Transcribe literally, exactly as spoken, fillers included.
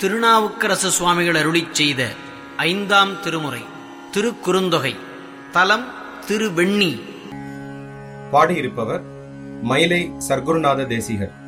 திருநாவுக்கரசு சுவாமிகள் அருளிச் செய்த ஐந்தாம் திருமுறை திருக்குறுந்தொகை. தலம் திருவெண்ணி. பாடியிருப்பவர் மயிலை சர்க்குருநாத தேசிகர்.